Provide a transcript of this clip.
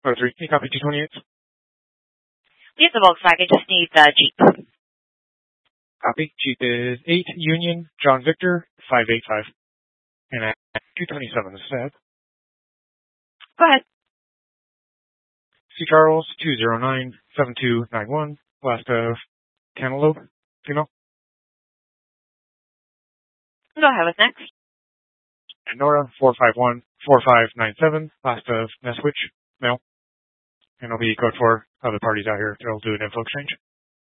Oh, 3. Can you copy 228? We have the Volkswagen, just need the Jeep. Copy. Jeep is 8 Union John Victor 585. And at 227 is Seb. Go ahead. C. Charles 2097291. Last of Cantaloupe. Female. Go ahead with next. And Nora 4514597. Last of Neswich. Male. And it'll be code for other parties out here. They'll do an info exchange.